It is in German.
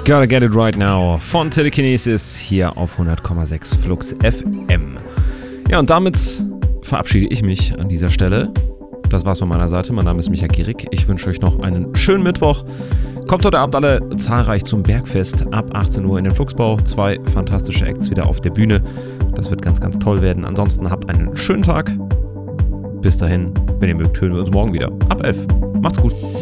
Gotta Get It Right Now von Telekinesis hier auf 100,6 Flux FM. Ja, und damit verabschiede ich mich an dieser Stelle. Das war's von meiner Seite. Mein Name ist Micha Gierig. Ich wünsche euch noch einen schönen Mittwoch. Kommt heute Abend alle zahlreich zum Bergfest ab 18 Uhr in den Fluxbau. 2 fantastische Acts wieder auf der Bühne. Das wird ganz, ganz toll werden. Ansonsten habt einen schönen Tag. Bis dahin, wenn ihr mögt, hören wir uns morgen wieder. Ab 11. Macht's gut.